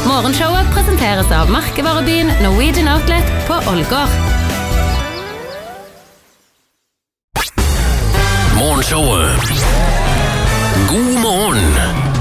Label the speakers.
Speaker 1: Morgenshowet presenteres av merkevarebyen Norwegian Outlet på Ålgård.
Speaker 2: Morgenshowet. God morgen.